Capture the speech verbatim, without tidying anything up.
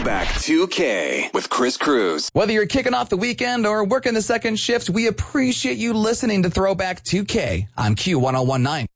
Throwback two K with Chris Cruz. Whether you're kicking off the weekend or working the second shift, we appreciate you listening to Throwback two K on Q ten nineteen.